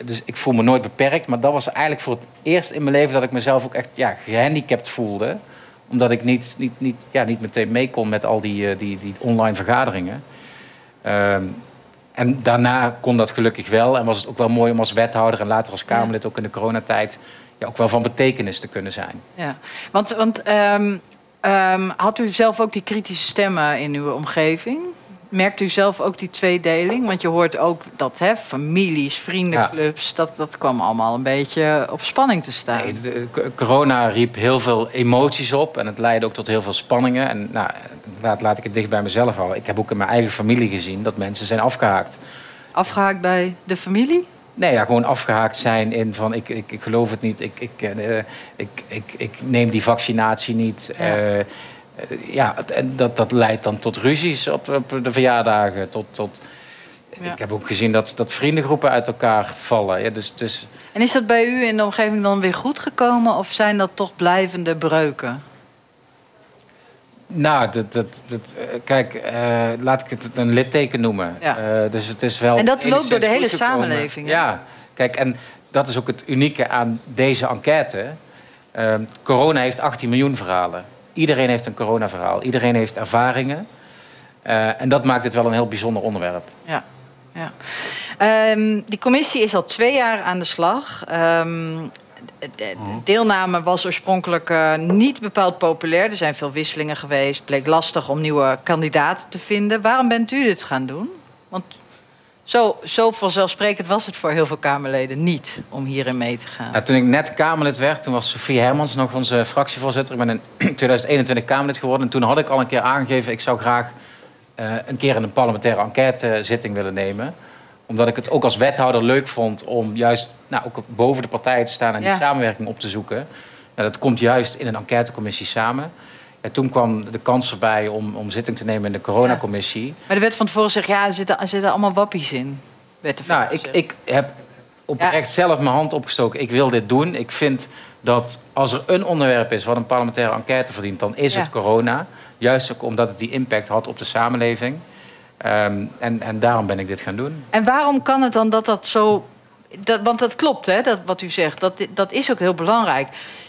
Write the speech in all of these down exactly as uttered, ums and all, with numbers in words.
dus ik voel me nooit beperkt. Maar dat was eigenlijk voor het eerst in mijn leven dat ik mezelf ook echt ja, gehandicapt voelde. Omdat ik niet, niet, niet, ja, niet meteen mee kon met al die, die, die online vergaderingen. Um, en daarna kon dat gelukkig wel. En was het ook wel mooi om als wethouder en later als Kamerlid... ook in de coronatijd ja, ook wel van betekenis te kunnen zijn. Ja, want, want um, um, had u zelf ook die kritische stemmen in uw omgeving? Merkt u zelf ook die tweedeling? Want je hoort ook dat hè, families, vriendenclubs... Ja. Dat, dat kwam allemaal een beetje op spanning te staan. Nee, de, de, corona riep heel veel emoties op... en het leidde ook tot heel veel spanningen. En nou, laat, laat ik het dicht bij mezelf houden. Ik heb ook in mijn eigen familie gezien dat mensen zijn afgehaakt. Afgehaakt bij de familie? Nee, ja, gewoon afgehaakt zijn in van ik, ik, ik geloof het niet... Ik, ik, uh, ik, ik, ik neem die vaccinatie niet... Ja. Uh, Ja, en dat, dat leidt dan tot ruzies op, op de verjaardagen. Tot, tot... Ja. Ik heb ook gezien dat, dat vriendengroepen uit elkaar vallen. Ja, dus, dus... En is dat bij u in de omgeving dan weer goed gekomen? Of zijn dat toch blijvende breuken? Nou, dat, dat, dat, kijk, uh, laat ik het een litteken noemen. Ja. Uh, dus het is wel en dat loopt door de hele samenleving. Hè? Ja, kijk, en dat is ook het unieke aan deze enquête. Uh, corona heeft achttien miljoen verhalen. Iedereen heeft een coronaverhaal. Iedereen heeft ervaringen. Uh, en dat maakt het wel een heel bijzonder onderwerp. Ja, ja. Um, die commissie is al twee jaar aan de slag. Um, de, de deelname was oorspronkelijk uh, niet bepaald populair. Er zijn veel wisselingen geweest. Het bleek lastig om nieuwe kandidaten te vinden. Waarom bent u dit gaan doen? Want zo, zo vanzelfsprekend was het voor heel veel Kamerleden niet om hierin mee te gaan. Nou, toen ik net Kamerlid werd, toen was Sofie Hermans nog onze fractievoorzitter. Ik ben in twintig eenentwintig Kamerlid geworden. En toen had ik al een keer aangegeven... ik zou graag uh, een keer in een parlementaire enquête-zitting willen nemen. Omdat ik het ook als wethouder leuk vond... om juist nou, ook boven de partijen te staan en ja. die samenwerking op te zoeken. Nou, dat komt juist in een enquêtecommissie samen. En toen kwam de kans erbij om, om zitting te nemen in de coronacommissie. Ja. Maar er werd van tevoren gezegd, ja, er zitten, er zitten allemaal wappies in. Werd er nou, ik, ik heb oprecht ja. zelf mijn hand opgestoken. Ik wil dit doen. Ik vind dat als er een onderwerp is wat een parlementaire enquête verdient... dan is ja. het corona. Juist ook omdat het die impact had op de samenleving. Um, en, en daarom ben ik dit gaan doen. En waarom kan het dan dat dat zo... Dat, want dat klopt, hè, dat, wat u zegt. Dat, dat is ook heel belangrijk.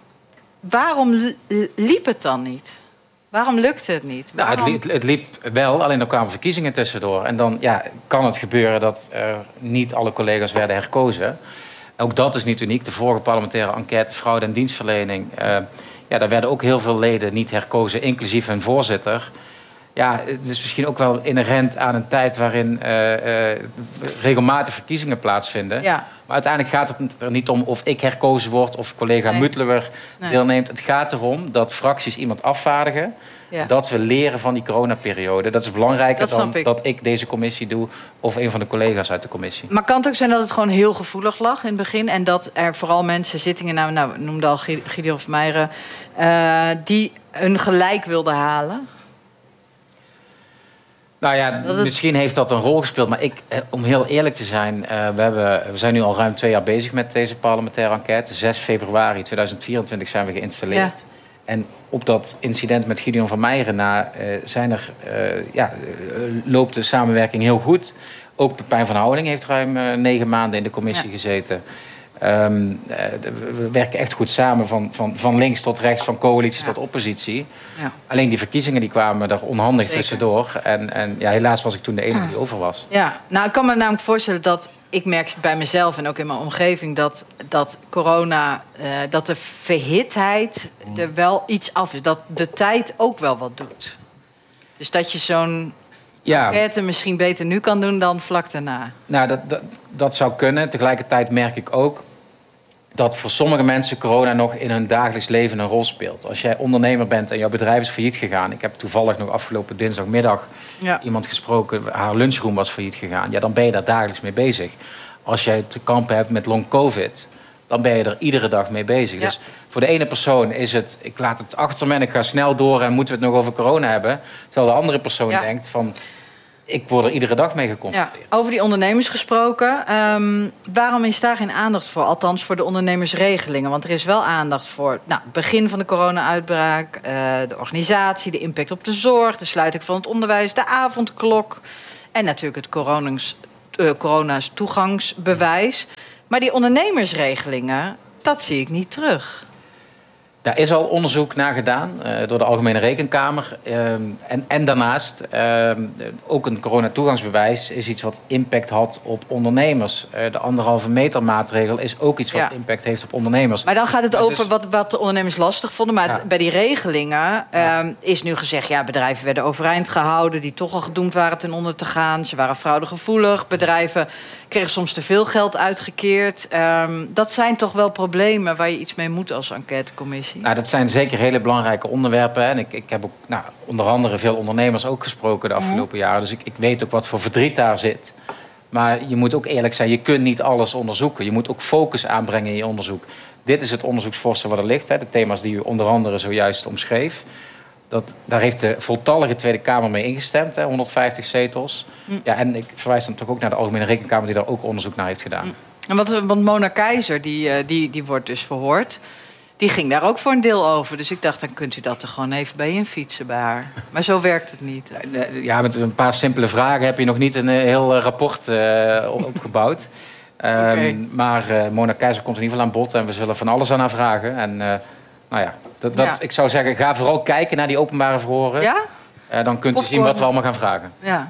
Waarom liep het dan niet? Waarom lukte het niet? Nou, het, liep, het liep wel, alleen er kwamen verkiezingen tussendoor. En dan ja, kan het gebeuren dat uh, niet alle collega's werden herkozen. Ook dat is niet uniek. De vorige parlementaire enquête fraude en dienstverlening... Uh, ja, daar werden ook heel veel leden niet herkozen, inclusief hun voorzitter. Ja, het is misschien ook wel inherent aan een tijd waarin uh, uh, regelmatig verkiezingen plaatsvinden. Ja. Maar uiteindelijk gaat het er niet om of ik herkozen word of collega nee. Mutlewer nee. deelneemt. Het gaat erom dat fracties iemand afvaardigen. Ja. Dat we leren van die coronaperiode. Dat is belangrijker dat dan ik. dat ik deze commissie doe of een van de collega's uit de commissie. Maar kan het ook zijn dat het gewoon heel gevoelig lag in het begin en dat er vooral mensen zittingen, nou, nou noemde al Gideon van Meijeren, uh, die hun gelijk wilden halen? Nou ja, het... misschien heeft dat een rol gespeeld. Maar ik, om heel eerlijk te zijn... Uh, we, hebben, we zijn nu al ruim twee jaar bezig met deze parlementaire enquête. zes februari tweeduizend vierentwintig zijn we geïnstalleerd. Ja. En op dat incident met Gideon van Meijeren na... Uh, zijn er, uh, ja, uh, loopt de samenwerking heel goed. Ook Pepijn van Houweling heeft ruim uh, negen maanden in de commissie ja. gezeten. Um, uh, we werken echt goed samen, van, van, van links tot rechts, van coalitie ja. tot oppositie. Ja. Alleen die verkiezingen die kwamen er onhandig Zeker. tussendoor. En, en ja, helaas was ik toen de enige die over was. Ja, nou, ik kan me namelijk voorstellen dat... Ik merk bij mezelf en ook in mijn omgeving dat, dat corona... Uh, dat de verhitheid er wel iets af is. Dat de tijd ook wel wat doet. Dus dat je zo'n... Ja. enquête misschien beter nu kan doen dan vlak daarna. Nou, dat, dat, dat zou kunnen. Tegelijkertijd merk ik ook dat voor sommige mensen corona nog in hun dagelijks leven een rol speelt. Als jij ondernemer bent en jouw bedrijf is failliet gegaan... ik heb toevallig nog afgelopen dinsdagmiddag ja. iemand gesproken... haar lunchroom was failliet gegaan. Ja, dan ben je daar dagelijks mee bezig. Als jij te kampen hebt met long covid... dan ben je er iedere dag mee bezig. Ja. Dus voor de ene persoon is het... ik laat het achter me en ik ga snel door... en moeten we het nog over corona hebben. Terwijl de andere persoon ja. denkt van... ik word er iedere dag mee geconfronteerd. Ja, over die ondernemers gesproken. Um, waarom is daar geen aandacht voor? Althans voor de ondernemersregelingen. Want er is wel aandacht voor nou, het begin van de corona-uitbraak... Uh, de organisatie, de impact op de zorg... de sluiting van het onderwijs, de avondklok... en natuurlijk het corona's, uh, corona's toegangsbewijs. Maar die ondernemersregelingen, dat zie ik niet terug. Daar is al onderzoek naar gedaan uh, door de Algemene Rekenkamer. Uh, en, en daarnaast, uh, ook een coronatoegangsbewijs is iets wat impact had op ondernemers. Uh, de anderhalve meter maatregel is ook iets wat ja. impact heeft op ondernemers. Maar dan gaat het maar over dus, wat, wat de ondernemers lastig vonden. Maar ja. het, bij die regelingen uh, is nu gezegd, ja, bedrijven werden overeind gehouden die toch al gedoemd waren ten onder te gaan. Ze waren fraudegevoelig. Bedrijven kregen soms te veel geld uitgekeerd. Um, dat zijn toch wel problemen waar je iets mee moet als enquêtecommissie. Nou, dat zijn zeker hele belangrijke onderwerpen. En ik, ik heb ook nou, onder andere veel ondernemers ook gesproken de afgelopen mm. jaren. Dus ik, ik weet ook wat voor verdriet daar zit. Maar je moet ook eerlijk zijn, je kunt niet alles onderzoeken. Je moet ook focus aanbrengen in je onderzoek. Dit is het onderzoeksvoorstel wat er ligt. Hè, de thema's die u onder andere zojuist omschreef. Dat, daar heeft de voltallige Tweede Kamer mee ingestemd, hè, honderdvijftig zetels. Mm. Ja, en ik verwijs dan toch ook naar de Algemene Rekenkamer die daar ook onderzoek naar heeft gedaan. Mm. En wat, want Mona Keizer, die, die, die wordt dus verhoord. Die ging daar ook voor een deel over. Dus ik dacht, dan kunt u dat er gewoon even bij infietsen bij haar. Maar zo werkt het niet. Ja, met een paar simpele vragen heb je nog niet een heel rapport uh, opgebouwd. Okay. Um, maar uh, Mona Keizer komt in ieder geval aan bod. En we zullen van alles aan haar vragen. En uh, nou ja, dat, dat, ja. ik zou zeggen, ga vooral kijken naar die openbare verhoren. Ja? Uh, dan kunt u zien wat we allemaal gaan vragen. Ja.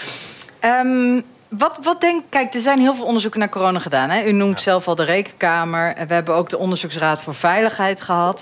Um, Wat, wat denk, kijk, er zijn heel veel onderzoeken naar corona gedaan. Hè? U noemt ja. zelf al de Rekenkamer. We hebben ook de Onderzoeksraad voor Veiligheid gehad.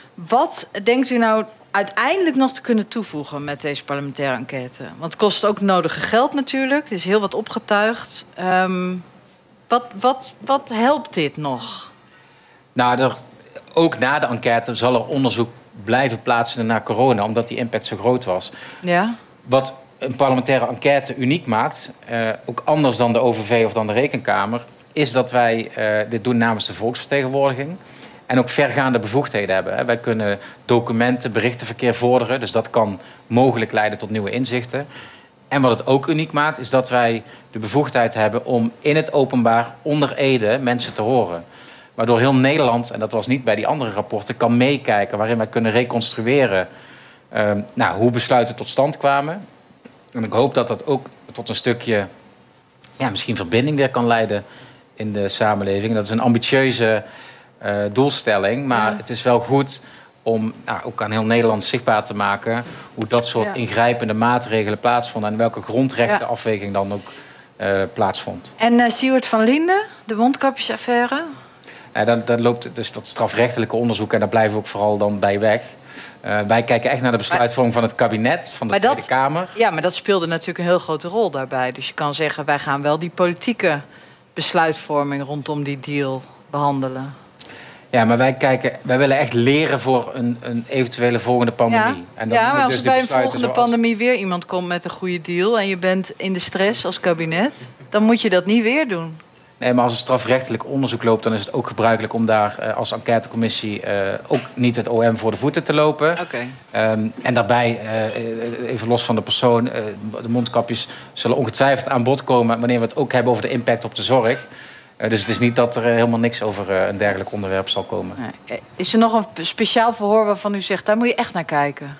Wat denkt u nou uiteindelijk nog te kunnen toevoegen met deze parlementaire enquête? Want het kost ook nodige geld natuurlijk. Er is heel wat opgetuigd. Um, wat, wat, wat helpt dit nog? Nou, er, ook na de enquête zal er onderzoek blijven plaatsvinden naar corona, omdat die impact zo groot was. Ja. Wat een parlementaire enquête uniek maakt, uh, ook anders dan de O V V of dan de Rekenkamer, is dat wij uh, dit doen namens de volksvertegenwoordiging en ook vergaande bevoegdheden hebben. Hè. Wij kunnen documenten, berichtenverkeer vorderen, dus dat kan mogelijk leiden tot nieuwe inzichten. En wat het ook uniek maakt, is dat wij de bevoegdheid hebben om in het openbaar onder ede mensen te horen. Waardoor heel Nederland, en dat was niet bij die andere rapporten, kan meekijken, waarin wij kunnen reconstrueren uh, nou, hoe besluiten tot stand kwamen. En ik hoop dat dat ook tot een stukje, ja, misschien verbinding weer kan leiden in de samenleving. Dat is een ambitieuze uh, doelstelling, maar ja. het is wel goed om nou, ook aan heel Nederland zichtbaar te maken hoe dat soort ja. ingrijpende maatregelen plaatsvonden en welke grondrechtenafweging ja. dan ook uh, plaatsvond. En uh, Siewert van Linden, de mondkapjesaffaire? Ja, dat, dat loopt dus dat strafrechtelijke onderzoek en daar blijven we ook vooral dan bij weg. Uh, wij kijken echt naar de besluitvorming van het kabinet, van de Tweede dat, Kamer. Ja, maar dat speelde natuurlijk een heel grote rol daarbij. Dus je kan zeggen, wij gaan wel die politieke besluitvorming rondom die deal behandelen. Ja, maar wij kijken, wij willen echt leren voor een, een eventuele volgende pandemie. Ja, en dan ja maar als dus bij een volgende zoals... pandemie weer iemand komt met een goede deal en je bent in de stress als kabinet, dan moet je dat niet weer doen. Nee, maar als een strafrechtelijk onderzoek loopt, dan is het ook gebruikelijk om daar uh, als enquêtecommissie uh, ook niet het O M voor de voeten te lopen. Okay. Um, en daarbij, uh, even los van de persoon, uh, de mondkapjes zullen ongetwijfeld aan bod komen wanneer we het ook hebben over de impact op de zorg. Uh, dus het is niet dat er uh, helemaal niks over uh, een dergelijk onderwerp zal komen. Nee. Is er nog een speciaal verhoor waarvan u zegt, daar moet je echt naar kijken?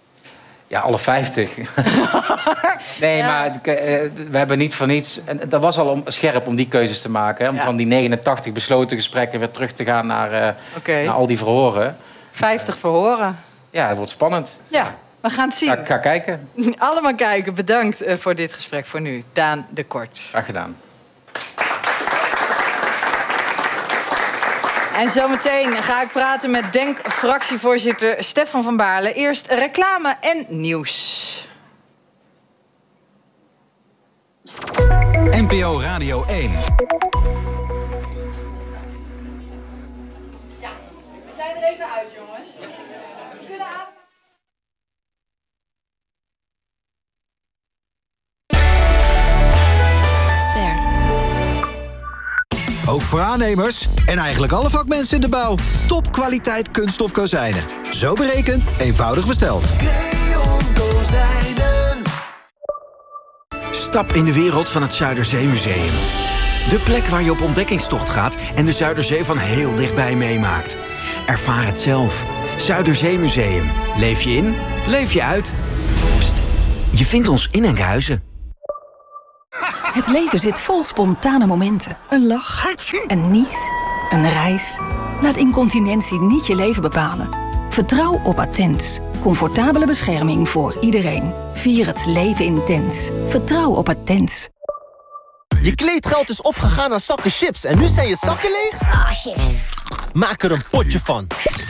Ja, alle vijftig. nee, ja. maar uh, we hebben niet voor niets... En dat was al om, scherp om die keuzes te maken. Hè, om ja. van die negenentachtig besloten gesprekken weer terug te gaan naar, uh, okay. naar al die verhoren. vijftig verhoren. Ja, het wordt spannend. Ja, we gaan het zien. Ga, ga kijken. Allemaal kijken. Bedankt uh, voor dit gesprek voor nu. Daan de Kort. Graag gedaan. En zometeen ga ik praten met DENK-fractievoorzitter Stefan van Baarle. Eerst reclame en nieuws. N P O Radio één. Ja, we zijn er even uit, jongens. We kunnen aan... Ook voor aannemers en eigenlijk alle vakmensen in de bouw. Topkwaliteit kunststof kozijnen. Zo berekend, eenvoudig besteld. Creon Kozijnen. Stap in de wereld van het Zuiderzeemuseum. De plek waar je op ontdekkingstocht gaat en de Zuiderzee van heel dichtbij meemaakt. Ervaar het zelf. Zuiderzeemuseum. Leef je in, leef je uit. Pst, je vindt ons in Enkhuizen. Het leven zit vol spontane momenten. Een lach, een nies, een reis. Laat incontinentie niet je leven bepalen. Vertrouw op Attens. Comfortabele bescherming voor iedereen. Vier het leven intens. Vertrouw op Attens. Je kleedgeld is opgegaan aan zakken chips en nu zijn je zakken leeg? Ah, chips. Maak er een potje van.